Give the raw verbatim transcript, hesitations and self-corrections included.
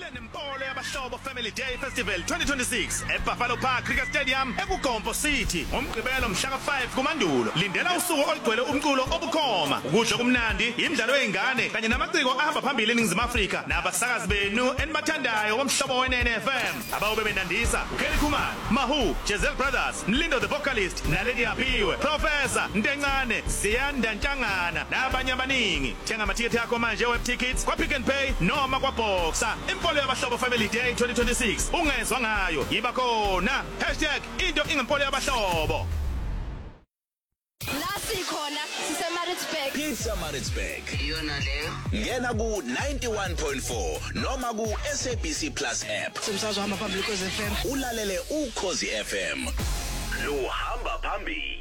Nempolo yabahlobo Family Day Festival twenty twenty-six eBuffalo Park Cricket Stadium eKugompo City ngomgqibelo mhla ka five kuMandulo. Lindela usuku olugcwele umculo obukhoma, ukudla kumnandi, imidlalo yeingane kanye namaciko ahamba phambili eNingizimu Afrika nabasakazi benu enibathandayo bomhlobo we N F M. Abawube benandisa uKelly Khumalo, Mahu, Jezelle Brothers, Mlindo the vocalist, Naledi Aphiwe, Professor Ntencane, Ziyanda Ntshangana nabanye abaningi. Thenga amathiketi akho manje web tickets kwa Pick and Pay noma kwa Boxer. Impolo yabahlobo Family Day twenty twenty-six ungezwe ngayo yiba khona hashtag into ingempolo yabahlobo. Nasi khona siseMaritzburg. Pietermaritzburg. Iyona leyo. Ngena ku ninety-one point four noma ku S A B C Plus app. Simsazwa hamba phambili kwe F M. Ulalele uKhosi F M. Lo hamba phambili.